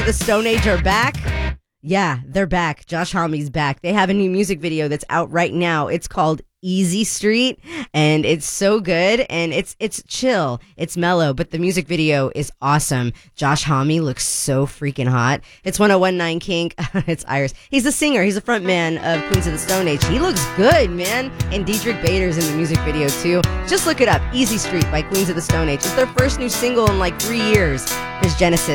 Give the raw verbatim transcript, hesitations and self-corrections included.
The Stone Age are back. Yeah, they're back. Josh Homme's back. They have a new music video that's out right now. It's called Easy Street, and it's so good, and it's it's chill. It's mellow, but the music video is awesome. Josh Homme looks so freaking hot. It's one oh one point nine Kink. It's Iris. He's the singer. He's the front man of Queens of the Stone Age. He looks good, man. And Diedrich Bader's in the music video, too. Just look it up. Easy Street by Queens of the Stone Age. It's their first new single in like three years. There's Genesis.